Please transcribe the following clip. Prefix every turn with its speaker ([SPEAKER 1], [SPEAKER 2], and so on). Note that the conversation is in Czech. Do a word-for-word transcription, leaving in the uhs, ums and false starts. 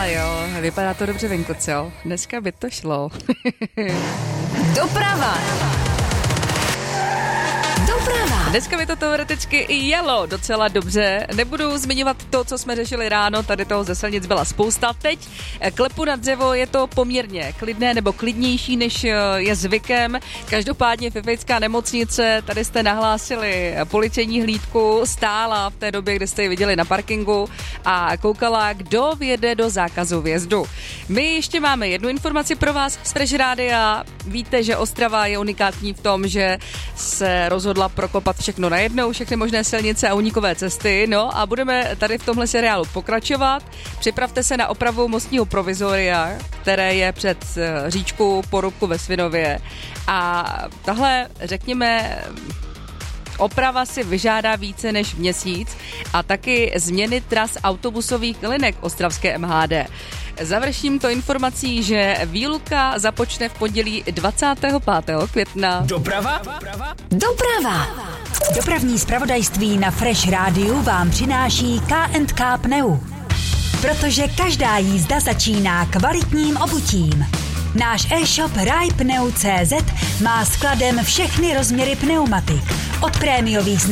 [SPEAKER 1] jo, vypadá to dobře venku, co? Dneska by to šlo.
[SPEAKER 2] Doprava. Doprava.
[SPEAKER 1] Dneska by to teoreticky i jelo docela dobře. Nebudu zmiňovat to, co jsme řešili ráno, tady toho ze silnic byla spousta. Teď klepu na dřevo, je to poměrně klidné nebo klidnější, než je zvykem. Každopádně Fifejská nemocnice, tady jste nahlásili policejní hlídku, stála v té době, kdy jste ji viděli na parkingu a koukala, kdo vjede do zákazu vjezdu. My ještě máme jednu informaci pro vás z Fresh Rádia. Víte, že Ostrava je unikátní v tom, že se rozhodla prokopat všechno najednou, všechny možné silnice a únikové cesty, no a budeme tady v tomhle seriálu pokračovat. Připravte se na opravu mostního provizoria, které je před říčkou Porubku ve Svinově. A tahle, řekněme, oprava si vyžádá více než měsíc a taky změny tras autobusových linek ostravské M H D. Završím to informací, že výluka započne v pondělí dvacátého pátého května.
[SPEAKER 2] Doprava? Doprava. Dopravní zpravodajství na Fresh Rádiu vám přináší K and K Pneu. Protože každá jízda začíná kvalitním obutím. Náš e-shop raj pneu tečka cé zet má skladem všechny rozměry pneumatik. Od prémiových